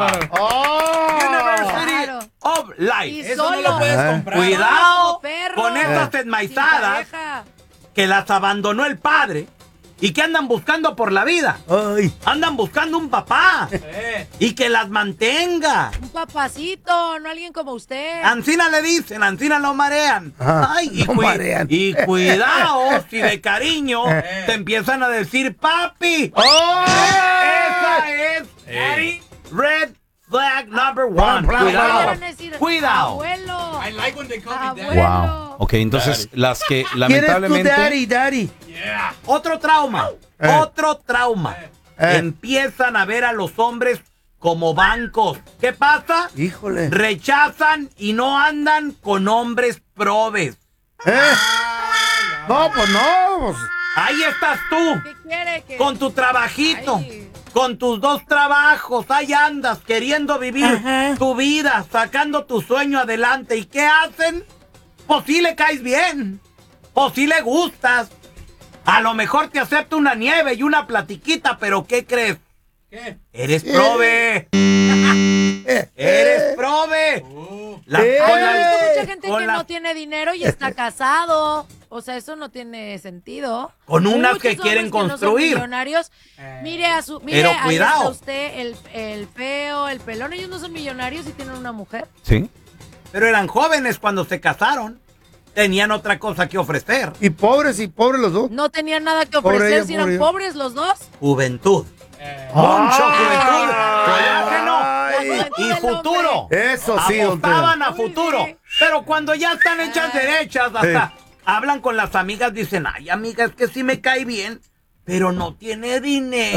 bárbaro. University of Life. Y Eso solo. no lo puedes comprar. Cuidado perro. con esas Sin enmaizadas pareja. que las abandonó el padre y que andan buscando por la vida. Ay. Andan buscando un papá y que las mantenga. Un papacito, no alguien como usted. Ancina le dicen, Ancina lo marean. Ajá, Ay, lo marean. y cuidado si de cariño te empiezan a decir papi. Esa es red flag number one. Cuidado. Quieren decir, Cuidado. Abuelo. I like when they call me daddy. Abuelo. Wow. Ok, entonces las que ¿Quién es tu lamentablemente... daddy? Yeah. Otro trauma. Otro trauma. Eh. Empiezan a ver a los hombres como bancos. ¿Qué pasa? Híjole. Rechazan y no andan con hombres probes. No, pues no. Pues. Ahí estás tú, ¿Qué quiere? Que... con tu trabajito, Ay. con tus 2 trabajos. Ahí andas queriendo vivir tu vida, sacando tu sueño adelante. ¿Y qué hacen? Pues sí le caes bien, pues sí le gustas. A lo mejor te acepta una nieve y una platiquita, pero ¿qué crees? ¿Qué? Eres prove. Eres prove. La- Ay, con he la- visto mucha gente con que la- no tiene dinero y está casado. O sea, eso no tiene sentido. Con unas Muchos que quieren hombres no son construir. millonarios. Mire Pero ahí cuidado. está usted, el feo, el pelón. Ellos no son millonarios y tienen una mujer. Sí. Pero eran jóvenes cuando se casaron. Tenían otra cosa que ofrecer. Y pobres los dos. No tenían nada que Pobre ofrecer ella, si eran pobre ella. pobres los dos. Juventud. Mucho juventud. Colágeno y del futuro. Eso sí, don Apostaban Tela. a futuro. Sí. Pero cuando ya están hechas derechas, hasta hablan con las amigas, dicen, ay, amiga, es que sí me cae bien, pero no tiene dinero.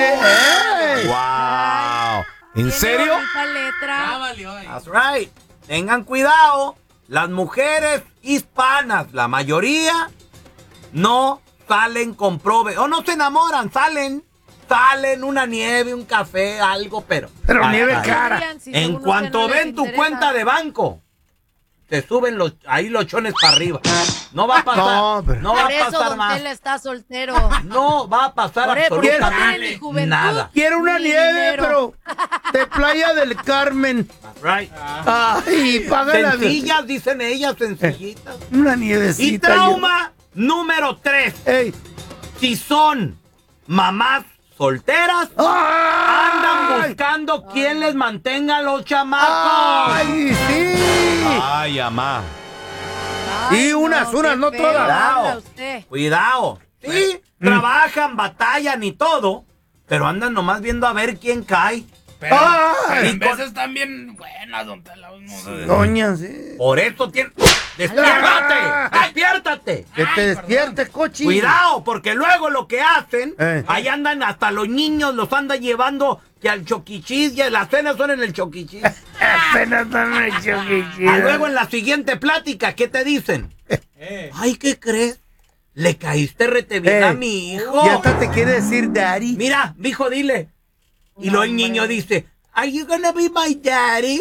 Wow. ¿En Tiene serio? bonita letra. Ya valió ahí. That's right. Tengan cuidado. Las mujeres hispanas, la mayoría, no salen con prove. O no se enamoran, salen una nieve, un café, algo, pero... Pero nieve ay, cara. Si En según cuanto usted no les ven tu interesa. cuenta de banco, te suben ahí los chones para arriba. No va a pasar, No, pero- no va Por a eso pasar Don más. Tela está soltero. No va a pasar Porque no tiene ni absolutamente juventud. nada. Quiero una Ni nieve, dinero. pero de Playa del Carmen. That's right. Ay, págala. Sencillas, dicen ellas, sencillitas. Una Y nievecita. trauma número 3. Ey. Si son mamás solteras, andan buscando quién les mantenga a los chamacos. ¡Ay, sí! Ay, amá. Ay, Y unas, qué no feo todas. habla usted. Cuidado. Sí, trabajan, batallan y todo, pero andan nomás viendo a ver quién cae. Pero, Ay. pero en Y con- veces también buenas, don Tela. No sé. Doña, sí. Por eso tiene... ¡Despiértate! ¡Despiértate! Que te despiertes, cochi. Cuidado, porque luego lo que hacen, Ahí andan hasta los niños, los andan llevando que al choquichis, y las cenas son en el choquichis. Apenas están hecho Y luego en la siguiente plática, ¿qué te dicen? Ay, ¿qué crees? Le caíste rete bien a mi hijo. Y hasta te quiere decir daddy. Mira, mijo, dile. Y luego el niño dice, ¿Are you gonna be my daddy?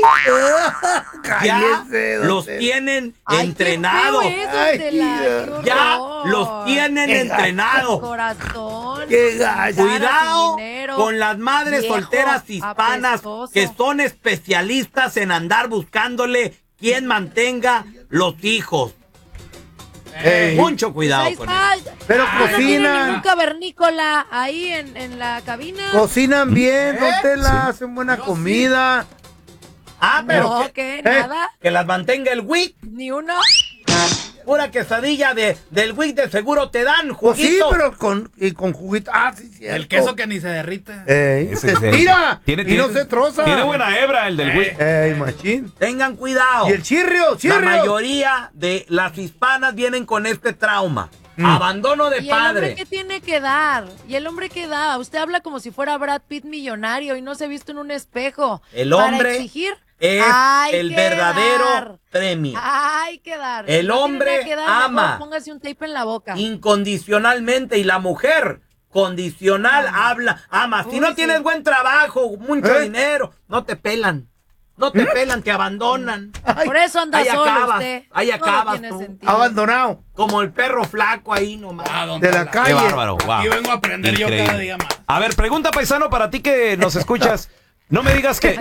Ya Cállese, don los Tela. tienen Ay, entrenados. qué feo es, don Ay, Tela, qué Ya horror. los tienen entrenados. Corazón. Qué gacho. Cuidado Sin dinero, con las madres viejo, solteras hispanas apestoso. que son especialistas en andar buscándole quien mantenga los hijos. Ey. Mucho cuidado Ahí con está. eso. Pero No tiene cocinan. ningún cavernícola ahí en la cabina. Cocinan bien, don Tela, hacen buena comida. Ah, pero No, que, que nada. que las mantenga el WIC. Ni uno. Pura quesadilla del WIC de seguro te dan, Pues sí, juguito. pero con juguito. Ah, sí, cierto. El queso que ni se derrite. Ey, Ese se es tira Tiene- y no tiene- se troza. Tiene buena hebra el del güey. Ey, machín. Tengan cuidado. Y el chirrio. La mayoría de las hispanas vienen con este trauma. Abandono de ¿Y el hombre padre. qué tiene que dar? ¿Y el hombre qué da? Usted habla como si fuera Brad Pitt millonario y no se ha visto en un espejo. El Para hombre exigir, es hay el que verdadero dar. premio. Hay que dar. El No tiene hombre nada que dar, ama. mejor póngase un tape en la boca. Incondicionalmente, y la mujer condicional ama. Si Uy, no sí. tienes buen trabajo, mucho dinero, no te pelan. No te pelan, te abandonan. Por eso anda Ahí solo acabas, usted. ahí Todo acabas tiene tú. sentido. Abandonado. Como el perro flaco ahí nomás. Don De la Tela. calle. Qué bárbaro. Wow. Aquí vengo a aprender yo Increíble. cada día más. A ver, pregunta paisano para ti que nos escuchas. No me digas que